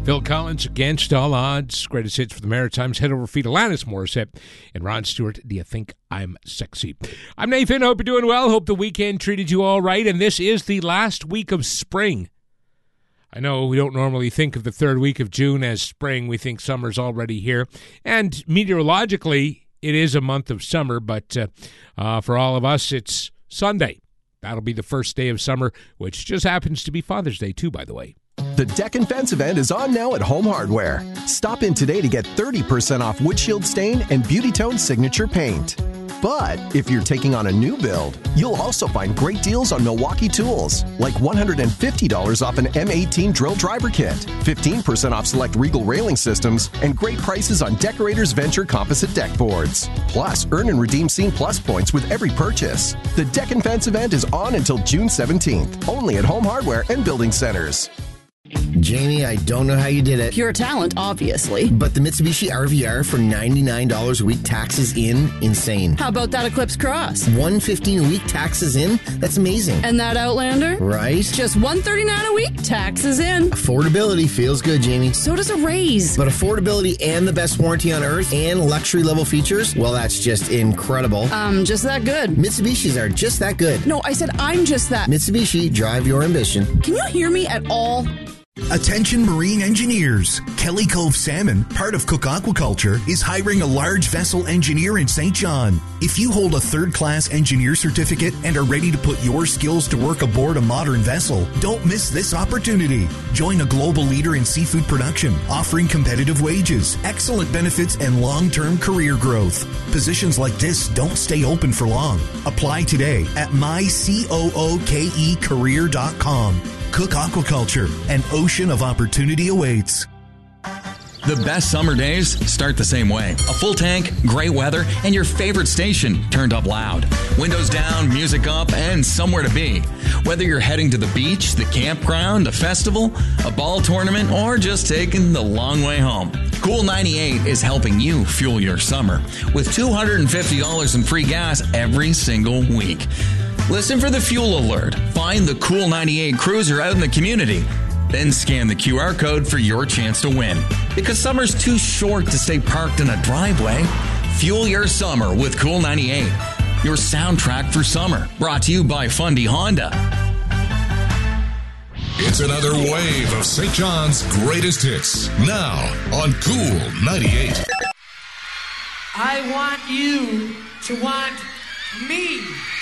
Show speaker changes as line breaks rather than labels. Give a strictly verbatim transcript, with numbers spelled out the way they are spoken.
Phil Collins, Against All Odds. Greatest hits for the Maritimes. Head over feet Alanis Morissette and Ron Stewart. Do you think I'm sexy? I'm Nathan. Hope you're doing well. Hope the weekend treated you all right. And this is the last week of spring. I know we don't normally think of the third week of June as spring. We think summer's already here. And meteorologically, it is a month of summer. But uh, uh, for all of us, it's Sunday. That'll be the first day of summer, which just happens to be Father's Day, too, by the way.
The Deck and Fence event is on now at Home Hardware. Stop in today to get thirty percent off Windshield Stain and Beauty Tone Signature Paint. But if you're taking on a new build, you'll also find great deals on Milwaukee tools, like one hundred fifty dollars off an M eighteen drill driver kit, fifteen percent off select Regal railing systems, and great prices on Decorators Venture composite deck boards. Plus, earn and redeem Scene Plus points with every purchase. The Deck and Fence event is on until June seventeenth, only at Home Hardware and Building Centers.
Jamie, I don't know how you did it.
Pure talent, obviously.
But the Mitsubishi R V R for ninety-nine dollars a week, taxes in, insane.
How about that Eclipse Cross?
one hundred fifteen dollars a week, taxes in? That's amazing.
And that Outlander?
Right.
Just one hundred thirty-nine dollars a week, taxes in.
Affordability feels good, Jamie.
So does a raise.
But affordability and the best warranty on earth and luxury level features? Well, that's just incredible.
Um, just that good.
Mitsubishis are just that good.
No, I said I'm just that.
Mitsubishi, drive your ambition.
Can you hear me at all?
Attention marine engineers. Kelly Cove Salmon, part of Cook Aquaculture, is hiring a large vessel engineer in Saint John. If you hold a third-class engineer certificate and are ready to put your skills to work aboard a modern vessel, don't miss this opportunity. Join a global leader in seafood production, offering competitive wages, excellent benefits, and long-term career growth. Positions like this don't stay open for long. Apply today at my cooke career dot com. Cook Aquaculture, an ocean of opportunity awaits.
The best summer days start the same way. A full tank, great weather, and your favorite station turned up loud. Windows down, music up, and somewhere to be. Whether you're heading to the beach, the campground, a festival, a ball tournament, or just taking the long way home, Cool ninety-eight is helping you fuel your summer with two hundred fifty dollars in free gas every single week. Listen for the fuel alert. Find the Cool ninety-eight cruiser out in the community. Then scan the Q R code for your chance to win. Because summer's too short to stay parked in a driveway. Fuel your summer with Cool ninety-eight. Your soundtrack for summer. Brought to you by Fundy Honda.
It's another wave of Saint John's greatest hits. Now on Cool ninety-eight.
I want you to want me.